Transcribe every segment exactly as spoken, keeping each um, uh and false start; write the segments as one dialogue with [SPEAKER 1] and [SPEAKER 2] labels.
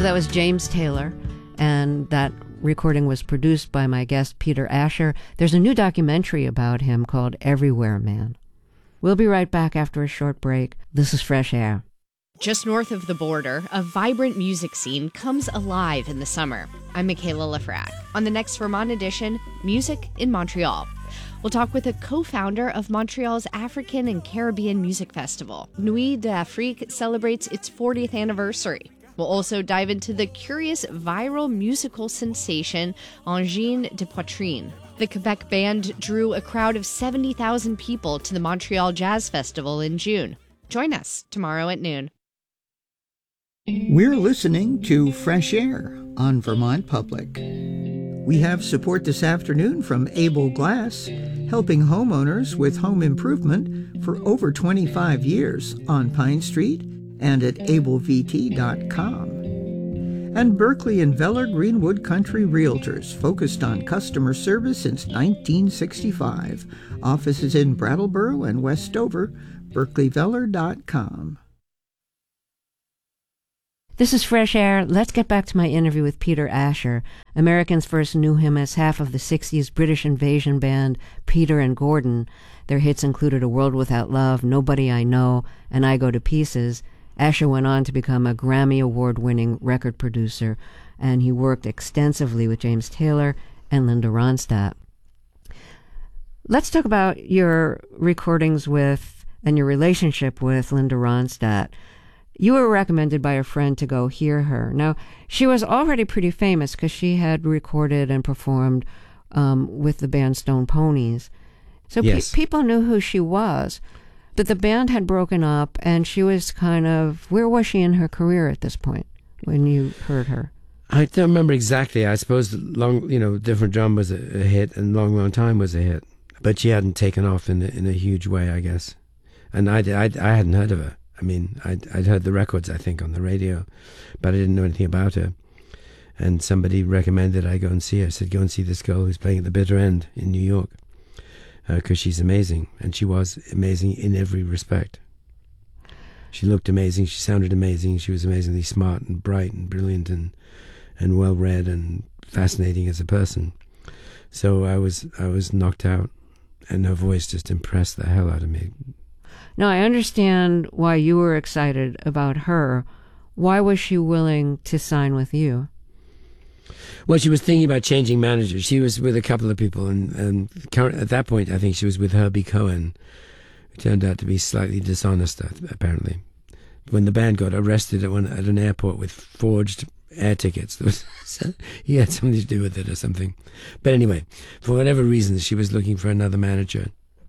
[SPEAKER 1] So that was James Taylor, and that recording was produced by my guest, Peter Asher. There's a new documentary about him called Everywhere Man. We'll be right back after a short break. This is Fresh Air.
[SPEAKER 2] Just north of the border, a vibrant music scene comes alive in the summer. I'm Michaela Lafrac. On the next Vermont edition, Music in Montreal. We'll talk with a co-founder of Montreal's African and Caribbean Music Festival. Nuit d'Afrique celebrates its fortieth anniversary. We'll also dive into the curious viral musical sensation Angine de Poitrine. The Quebec band drew a crowd of seventy thousand people to the Montreal Jazz Festival in June. Join us tomorrow at noon.
[SPEAKER 3] We're listening to Fresh Air on Vermont Public. We have support this afternoon from Able Glass, helping homeowners with home improvement for over twenty-five years on Pine Street and at able v t dot com. And Berkeley and Veller Greenwood Country Realtors, focused on customer service since nineteen sixty-five. Offices in Brattleboro and Westover, berkeley veller dot com.
[SPEAKER 1] This is Fresh Air. Let's get back to my interview with Peter Asher. Americans first knew him as half of the sixties British invasion band Peter and Gordon. Their hits included A World Without Love, Nobody I Know, and I Go to Pieces. Asher went on to become a Grammy Award-winning record producer, and he worked extensively with James Taylor and Linda Ronstadt. Let's talk about your recordings with and your relationship with Linda Ronstadt. You were recommended by a friend to go hear her. Now, she was already pretty famous because she had recorded and performed um, with the band Stone Ponies. So
[SPEAKER 4] yes.
[SPEAKER 1] pe- people knew who she was. But the band had broken up, and she was kind of... Where was she in her career at this point when you heard her?
[SPEAKER 4] I don't remember exactly. I suppose long, you know, Different Drum was a, a hit, and Long Long Time was a hit. But she hadn't taken off in a, in a huge way, I guess. And I, I, I hadn't heard of her. I mean, I'd, I'd heard the records, I think, on the radio, but I didn't know anything about her. And somebody recommended I go and see her. Said, go and see this girl who's playing at the Bitter End in New York, because uh, she's amazing. And she was amazing in every respect. She looked amazing. She sounded amazing. She was amazingly smart and bright and brilliant and and well-read and fascinating as a person. So I was I was knocked out, and her voice just impressed the hell out of me.
[SPEAKER 1] Now, I understand why you were excited about her. Why was she willing to sign with you?
[SPEAKER 4] Well, she was thinking about changing managers. She was with a couple of people, and, and at that point, I think she was with Herbie Cohen, who turned out to be slightly dishonest, apparently. When the band got arrested at, one, at an airport with forged air tickets, there was, he had something to do with it or something. But anyway, for whatever reason, she was looking for another manager.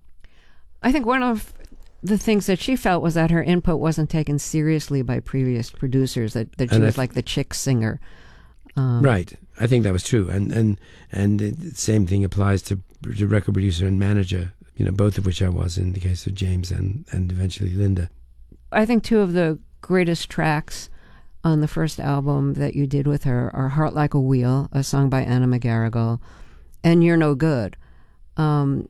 [SPEAKER 1] I think one of the things that she felt was that her input wasn't taken seriously by previous producers, that, that she
[SPEAKER 4] and
[SPEAKER 1] was
[SPEAKER 4] I,
[SPEAKER 1] like the chick singer. Um,
[SPEAKER 4] right. I think that was true. And and, and the same thing applies to, to record producer and manager, you know, both of which I was in the case of James and, and eventually Linda.
[SPEAKER 1] I think two of the greatest tracks on the first album that you did with her are Heart Like a Wheel, a song by Anna McGarrigle, and You're No Good. Um,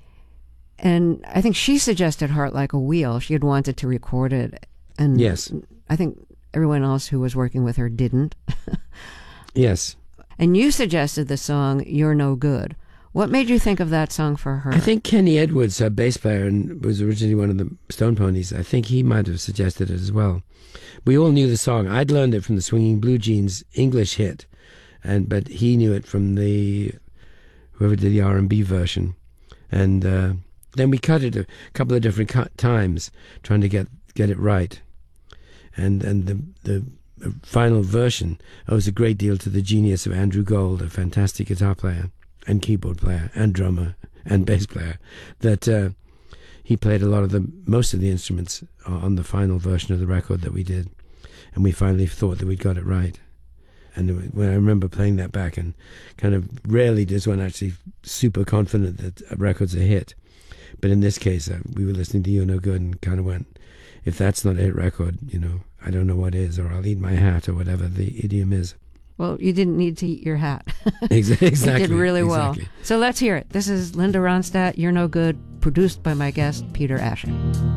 [SPEAKER 1] and I think she suggested Heart Like a Wheel. She had wanted to record it. And
[SPEAKER 4] yes.
[SPEAKER 1] I think everyone else who was working with her didn't.
[SPEAKER 4] Yes.
[SPEAKER 1] And you suggested the song You're No Good. What made you think of that song for her?
[SPEAKER 4] I think Kenny Edwards, her bass player, and was originally one of the Stone Ponies. I think he might have suggested it as well. We all knew the song. I'd learned it from the Swinging Blue Jeans English hit, and but he knew it from the whoever did the R and B version. And uh, then we cut it a couple of different cut times, trying to get get it right. And and the the final version owes a great deal to the genius of Andrew Gold, a fantastic guitar player and keyboard player and drummer and bass player, that uh, he played a lot of the most of the instruments on the final version of the record that we did, and we finally thought that we'd got it right. And when I remember playing that back, and kind of rarely does one actually super confident that a record's a hit, but in this case uh, we were listening to You're No Good and kind of went, if that's not a hit record, you know, I don't know what is, or I'll eat my hat, or whatever the idiom is.
[SPEAKER 1] Well, you didn't need to eat your hat.
[SPEAKER 4] Exactly.
[SPEAKER 1] You did really well.
[SPEAKER 4] Exactly.
[SPEAKER 1] So let's hear it. This is Linda Ronstadt, You're No Good, produced by my guest, Peter Asher.